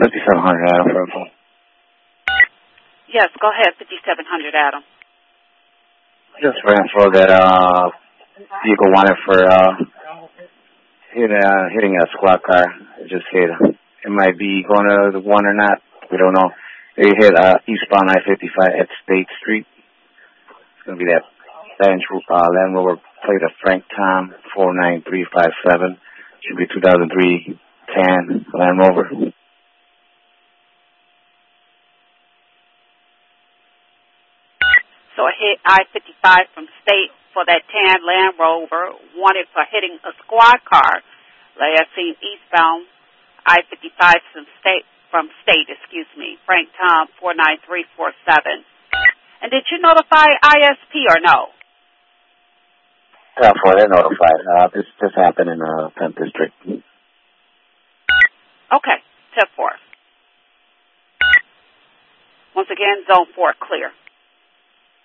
5700 Adam for a phone. Yes, go ahead, 5700 Adam. Just ran for that vehicle wanted for hitting a squad car. It just hit. It might be going to the one or not. We don't know. They hit eastbound I-55 at State Street. It's going to be that Land Rover plate of Frank Tom 49357. Should be 2003 tan Land Rover. So it hit I-55 from State for that tan Land Rover, wanted for hitting a squad car. Last seen eastbound I-55 from State, Frank Tom 49347. And did you notify ISP or no? Yeah, they're notified. This happened in 10th District. Okay, 10-4. Once again, Zone 4 clear.